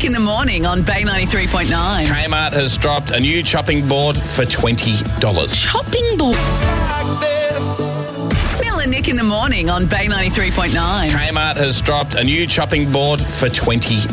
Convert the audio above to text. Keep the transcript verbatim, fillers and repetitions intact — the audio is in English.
Nick in the morning on Bay ninety-three point nine. Kmart has dropped a new chopping board for twenty dollars. Chopping board. Mel and Nick in the morning on Bay ninety-three point nine. Kmart has dropped a new chopping board for twenty